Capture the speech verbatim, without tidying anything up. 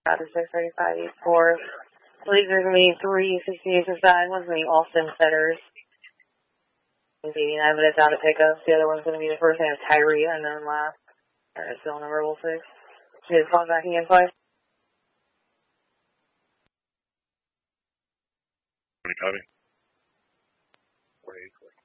After six thirty-five, eight four. I believe there's going to be three sixty-eight aside. One's going to be Austin Fetters. eighty-nine minutes out of pickups. The other one's going to be the first name of Tyree, and then last. Alright, still number level six. She's calling back again, twice. Copy. four eight four.